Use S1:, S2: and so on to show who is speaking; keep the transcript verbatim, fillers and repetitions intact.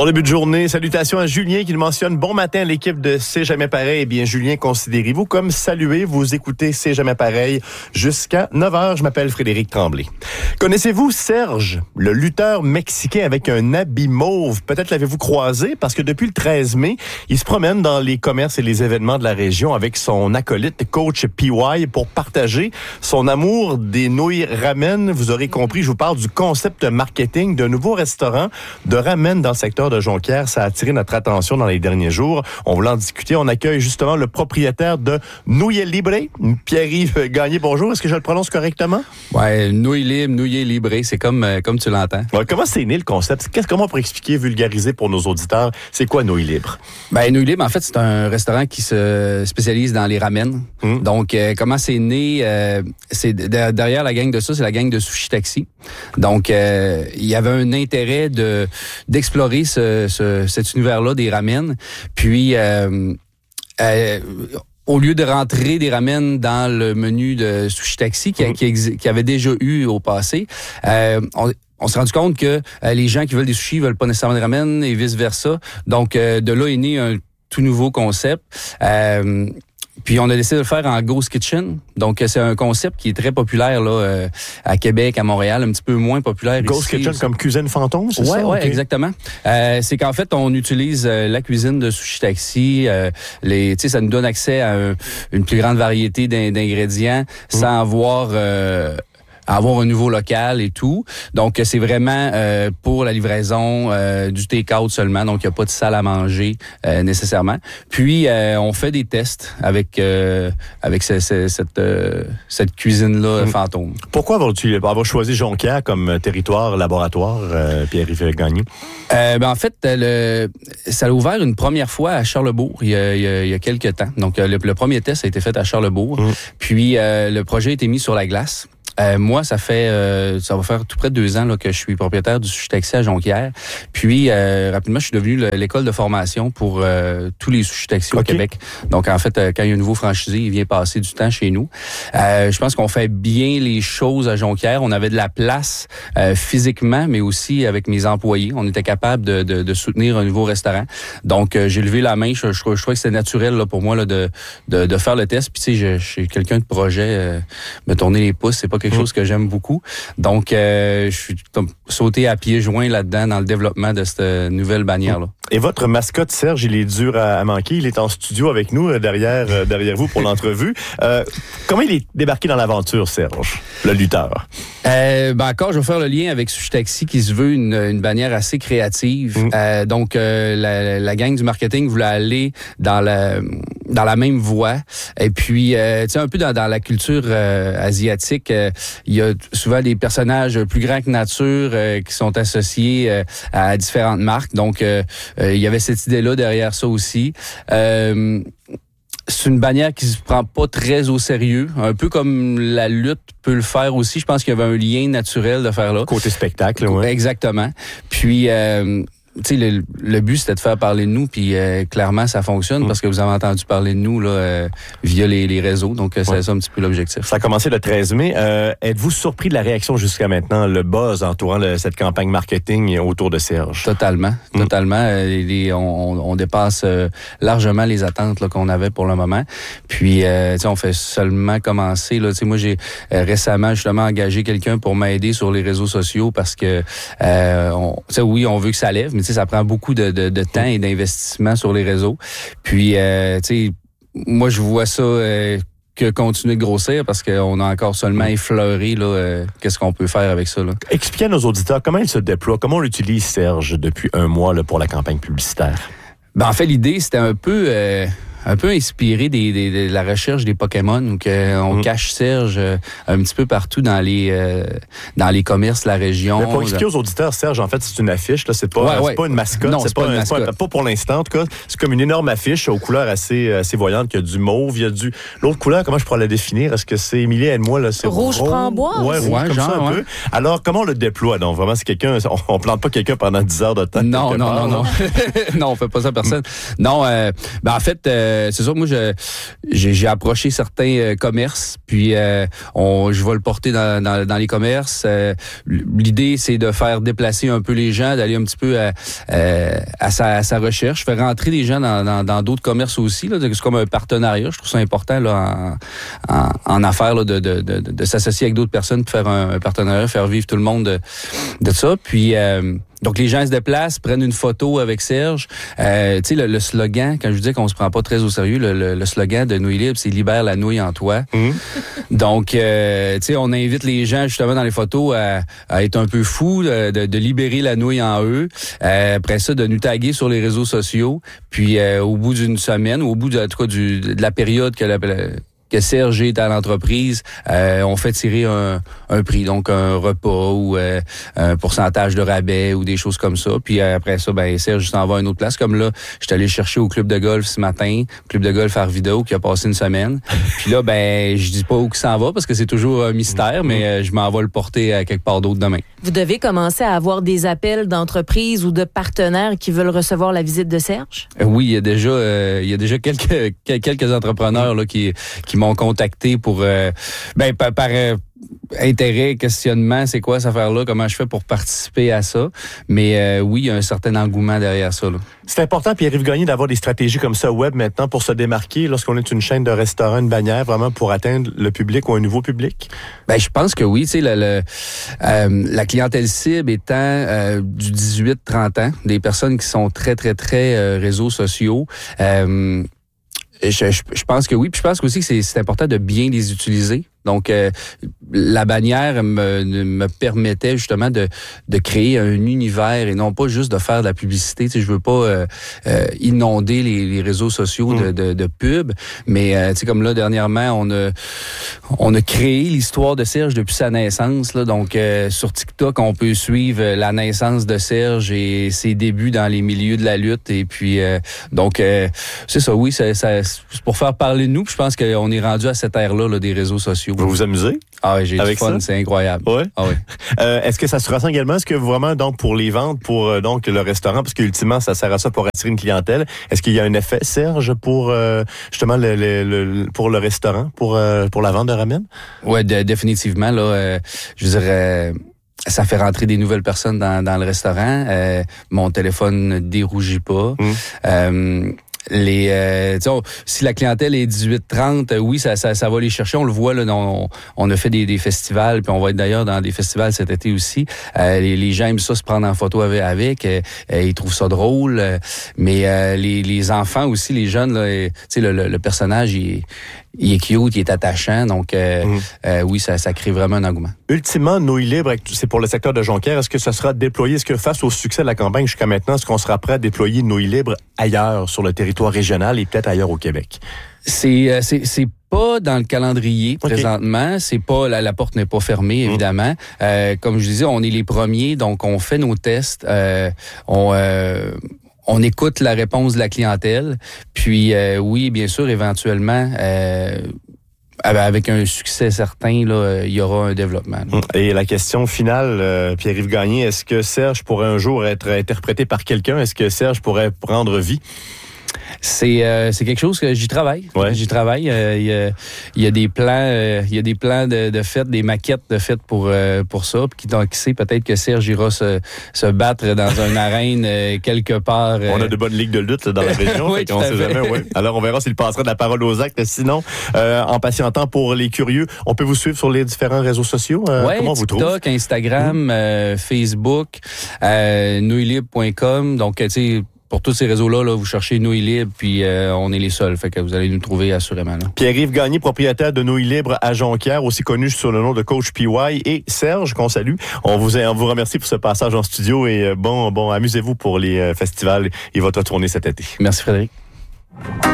S1: Bon début de journée. Salutations à Julien qui le mentionne. Bon matin à l'équipe de C'est jamais pareil. Eh bien, Julien, considérez-vous comme salué. Vous écoutez C'est jamais pareil jusqu'à neuf heures. Je m'appelle Frédéric Tremblay. Connaissez-vous Serge, le lutteur mexicain avec un habit mauve? Peut-être l'avez-vous croisé parce que depuis le treize mai, il se promène dans les commerces et les événements de la région avec son acolyte, coach P Y, pour partager son amour des nouilles ramen. Vous aurez compris, je vous parle du concept marketing d'un nouveau restaurant de ramen dans le secteur de Jonquière. Ça a attiré notre attention dans les derniers jours. On voulait en discuter. On accueille justement le propriétaire de Nouilles Libre, Pierre-Yves Gagné. Bonjour. Est-ce que je le prononce correctement?
S2: Ouais, Nouilles Libre, Nouilles Libre, c'est comme, euh, comme tu l'entends.
S1: Ouais, comment c'est né le concept? Qu'est-ce, comment on pourrait expliquer, vulgariser pour nos auditeurs? C'est quoi Nouilles Libre?
S2: Ben, Nouilles Libre, en fait, c'est un restaurant qui se spécialise dans les ramen. Mmh. Donc, euh, comment c'est né? Euh, c'est de, derrière la gang de ça, c'est la gang de Sushi Taxi. Donc, euh, il y avait un intérêt de d'explorer ce, ce, cet univers-là des ramen. Puis, euh, euh, au lieu de rentrer des ramen dans le menu de Sushi Taxi, qui, mmh. qui, ex- qui avait déjà eu au passé, euh, on, on s'est rendu compte que euh, les gens qui veulent des sushis veulent pas nécessairement des ramen et vice-versa. Donc, euh, de là est né un tout nouveau concept. Euh, Puis on a décidé de le faire en Ghost Kitchen. Donc c'est un concept qui est très populaire là euh, à Québec, à Montréal, un petit peu moins populaire
S1: Ghost
S2: ici.
S1: Kitchen comme cuisine fantôme, c'est
S2: ouais,
S1: ça?
S2: Ouais,
S1: okay.
S2: exactement. Euh, c'est qu'en fait on utilise euh, la cuisine de Sushi Taxi. Euh, les, tu sais, ça nous donne accès à un, une plus grande variété d'in- d'ingrédients mmh. sans avoir euh, avoir un nouveau local et tout. Donc, c'est vraiment euh, pour la livraison euh, du take-out seulement. Donc, il n'y a pas de salle à manger euh, nécessairement. Puis, euh, on fait des tests avec euh, avec ce, ce, cette euh, cette cuisine-là mmh. fantôme.
S1: Pourquoi avoir-tu avoir choisi Jonquière comme territoire laboratoire, euh, Pierre-Yves Gagné?
S2: Euh, ben, en fait, le, ça a ouvert une première fois à Charlesbourg il y a, il y a, il y a quelques temps. Donc, le, le premier test a été fait à Charlesbourg. Mmh. Puis, euh, le projet a été mis sur la glace. Euh, moi, ça fait euh, ça va faire tout près de deux ans là, que je suis propriétaire du Sushi Taxi à Jonquière. Puis, euh, rapidement, je suis devenu le, l'école de formation pour euh, tous les Sushi Taxi au okay. Québec. Donc, en fait, euh, quand il y a un nouveau franchisé, il vient passer du temps chez nous. Euh, je pense qu'on fait bien les choses à Jonquière. On avait de la place euh, physiquement, mais aussi avec mes employés. On était capable de, de, de soutenir un nouveau restaurant. Donc, euh, j'ai levé la main. Je, je, je trouvais que c'était naturel là, pour moi là, de, de, de faire le test. Puis, tu sais, je, je suis quelqu'un de projet. Euh, me tourner les pouces, c'est pas quelque chose que j'aime beaucoup. Donc, euh, je suis comme sauté à pieds joints là-dedans dans le développement de cette nouvelle bannière-là.
S1: Et votre mascotte, Serge, il est dur à, à manquer. Il est en studio avec nous, derrière, euh, derrière vous pour l'entrevue. Euh, comment il est débarqué dans l'aventure, Serge, le lutteur?
S2: Euh, ben encore, je vais faire le lien avec Sushi Taxi qui se veut une, une bannière assez créative. Mmh. Euh, donc, euh, la, la gang du marketing voulait aller dans la dans la même voie. Et puis, euh, tu sais, un peu dans, dans la culture euh, asiatique, euh, il y a souvent des personnages plus grands que nature euh, qui sont associés euh, à différentes marques. Donc, euh, euh, il y avait cette idée-là derrière ça aussi. Euh, C'est une bannière qui se prend pas très au sérieux, un peu comme la lutte peut le faire aussi. Je pense qu'il y avait un lien naturel de faire là.
S1: Côté spectacle, oui.
S2: Exactement. Puis, euh, tu sais, le, le but, c'était de faire parler de nous, puis euh, clairement, ça fonctionne mmh. parce que vous avez entendu parler de nous là euh, via les, les réseaux. Donc, c'est ouais. ça un petit peu l'objectif.
S1: Ça a commencé le treize mai. Euh, êtes-vous surpris de la réaction jusqu'à maintenant, le buzz entourant le, cette campagne marketing autour de Serge?
S2: Totalement, mmh. totalement. Euh, les, on, on dépasse euh, largement les attentes là, qu'on avait pour le moment. Puis, euh, tu sais, on fait seulement commencer. Là, tu sais, moi, j'ai euh, récemment justement engagé quelqu'un pour m'aider sur les réseaux sociaux parce que, euh, on, tu sais, oui, on veut que ça lève, mais tu sais, ça prend beaucoup de, de, de temps et d'investissement sur les réseaux. Puis, euh, tu sais, moi, je vois ça euh, que continuer de grossir parce qu'on a encore seulement effleuré là, euh, qu'est-ce qu'on peut faire avec ça. Là.
S1: Expliquez à nos auditeurs comment il se déploie, comment on utilise Serge depuis un mois là, pour la campagne publicitaire.
S2: Ben, en fait, l'idée, c'était un peu... Euh, un peu inspiré des, des, de la recherche des Pokémon où que on mmh. cache Serge euh, un petit peu partout dans les euh, dans les commerces de la région.
S1: Mais pour expliquer aux auditeurs, Serge, en fait, c'est une affiche. Là, c'est pas,
S2: ouais,
S1: c'est
S2: ouais.
S1: pas une mascotte.
S2: Non,
S1: c'est,
S2: c'est
S1: pas,
S2: pas une
S1: un,
S2: mascotte.
S1: C'est pas, pas pour l'instant, en tout cas. C'est comme une énorme affiche aux couleurs assez, assez voyantes. Il y a du mauve, il y a du... L'autre couleur, comment je pourrais la définir? Est-ce que c'est, Émilie, aide-moi, là, c'est
S3: rouge
S1: rond?
S3: framboise?
S1: Ouais, rouge,
S2: ouais,
S1: comme
S2: genre,
S1: ça, un
S2: ouais.
S1: peu. Alors, comment on le déploie? Donc, vraiment, c'est quelqu'un... On, on plante pas quelqu'un pendant dix heures de temps.
S2: Non, non,
S1: part,
S2: non, non. non, on fait pas ça à personne. Non, euh, ben, en fait... Euh, euh, c'est ça, moi, je, j'ai, j'ai approché certains euh, commerces, puis euh, on, je vais le porter dans, dans, dans les commerces. Euh, l'idée, c'est de faire déplacer un peu les gens, d'aller un petit peu à, euh, à, sa, à sa recherche, faire rentrer les gens dans, dans, dans d'autres commerces aussi. Là, c'est comme un partenariat. Je trouve ça important là, en, en, en affaires là, de, de, de, de s'associer avec d'autres personnes, pour faire un, un partenariat, faire vivre tout le monde de, de ça. Puis euh, donc les gens se déplacent, prennent une photo avec Serge. Euh, tu sais, le, le slogan, quand je vous dis qu'on se prend pas très au sérieux, le, le, le slogan de Nouilles Libres, c'est « Libère la nouille en toi mmh. ». Donc, euh, tu sais, on invite les gens justement dans les photos à, à être un peu fous, de, de, de libérer la nouille en eux. Euh, après ça, de nous taguer sur les réseaux sociaux. Puis euh, au bout d'une semaine, ou au bout de, en tout cas, du, de la période que la, la que Serge est à l'entreprise, euh, on fait tirer un, un prix, donc un repas ou euh, un pourcentage de rabais ou des choses comme ça. Puis euh, après ça, ben Serge s'en va à une autre place. Comme là, je suis allé chercher au club de golf ce matin, club de golf Arvido qui a passé une semaine. Puis là, ben je dis pas où il s'en va parce que c'est toujours un mystère, mais euh, je m'en vais le porter à quelque part d'autre demain.
S3: Vous devez commencer à avoir des appels d'entreprises ou de partenaires qui veulent recevoir la visite de Serge?
S2: Euh, oui, il y a déjà, euh, il y a déjà quelques quelques entrepreneurs là qui qui m'ont contacté pour euh, ben par, par euh, intérêt, questionnement, c'est quoi cette affaire-là, comment je fais pour participer à ça. Mais euh, oui, il y a un certain engouement derrière ça. Là.
S1: C'est important, Pierre-Yves Gagné, d'avoir des stratégies comme ça web maintenant pour se démarquer lorsqu'on est une chaîne de restaurants, une bannière, vraiment pour atteindre le public ou un nouveau public?
S2: Ben, je pense que oui. Tu sais, le, le, euh, la clientèle cible étant euh, du dix-huit à trente ans, des personnes qui sont très, très, très euh, réseaux sociaux. Euh, je, je, je pense que oui. Puis je pense aussi que c'est, c'est important de bien les utiliser. Donc, euh, la bannière me, me permettait justement de, de créer un univers et non pas juste de faire de la publicité. Tu sais, je veux pas euh, euh, inonder les, les réseaux sociaux de, de, de pub, mais euh, tu sais, comme là dernièrement, on a on a créé l'histoire de Serge depuis sa naissance. Là, donc, euh, sur TikTok, on peut suivre la naissance de Serge et ses débuts dans les milieux de la lutte. Et puis, euh, donc, euh, c'est ça. Oui, ça, ça, c'est pour faire parler de nous. Puis je pense qu'on est rendu à cette ère-là là, des réseaux sociaux.
S1: Vous vous amusez?
S2: Ah oui, j'ai du fun, ça? C'est incroyable.
S1: Ouais.
S2: Ah oui.
S1: Euh, est-ce que ça se ressent également? Est-ce que vraiment, donc, pour les ventes, pour euh, donc le restaurant, parce qu'ultimement, ça sert à ça pour attirer une clientèle, est-ce qu'il y a un effet, Serge, pour euh, justement le, le, le, pour le restaurant, pour, euh, pour la vente de ramen? Oui,
S2: de, définitivement. Là, euh, je veux dire... Euh, ça fait rentrer des nouvelles personnes dans, dans le restaurant. Euh, mon téléphone ne dérougit pas. Mmh. Euh, Les, euh, on, si la clientèle est dix-huit trente, euh, oui, ça, ça, ça va les chercher. On le voit, là, on, on a fait des, des festivals, puis on va être d'ailleurs dans des festivals cet été aussi. Euh, les, les gens aiment ça se prendre en photo avec. avec euh, ils trouvent ça drôle. Euh, mais euh, les, les enfants aussi, les jeunes, là, tu sais, le, le, le personnage, il, il est cute, il est attachant. Donc, euh, mmh. euh, oui, ça, ça crée vraiment un engouement.
S1: Ultimement, Nouilles Libres, c'est pour le secteur de Jonquière. Est-ce que ça sera déployé? Est-ce que face au succès de la campagne jusqu'à maintenant, est-ce qu'on sera prêt à déployer Nouilles Libres ailleurs sur le territoire régional et peut-être ailleurs au Québec?
S2: C'est, c'est, c'est pas dans le calendrier okay. présentement. C'est pas la, la porte n'est pas fermée évidemment. Mmh. Euh, comme je disais, on est les premiers, donc on fait nos tests. Euh, on euh, On écoute la réponse de la clientèle. Puis euh, oui, bien sûr, éventuellement, euh, avec un succès certain, là, il y aura un développement. Là.
S1: Et la question finale, euh, Pierre-Yves Gagné, est-ce que Serge pourrait un jour être interprété par quelqu'un? Est-ce que Serge pourrait prendre vie?
S2: C'est euh, c'est quelque chose que j'y travaille.
S1: Ouais.
S2: J'y travaille. Il euh, y, a, y a des plans, il euh, y a des plans de, de fête, des maquettes de fête pour euh, pour ça. Puis qui, qui sait, peut-être que Serge ira se, se battre dans une arène euh, quelque part. Euh...
S1: On a de bonnes ligues de lutte là, dans la région.
S2: Oui,
S1: on sait jamais. Ouais. Alors on verra s'il passera de la parole aux actes. Sinon, euh, en patientant pour les curieux, on peut vous suivre sur les différents réseaux sociaux. Euh,
S2: ouais,
S1: comment vous trouvez?
S2: TikTok, Instagram, mmh. euh, Facebook, euh, nouilles libres point com. Donc tu sais. Pour tous ces réseaux-là, là, vous cherchez Nouilles Libres, puis euh, on est les seuls. Fait que vous allez nous trouver assurément. Là.
S1: Pierre-Yves Gagné, propriétaire de Nouilles Libres à Jonquière, aussi connu sur le nom de Coach P Y, et Serge, qu'on salue. On vous, on vous remercie pour ce passage en studio et bon, bon, amusez-vous pour les festivals et votre tournée cet été.
S2: Merci Frédéric.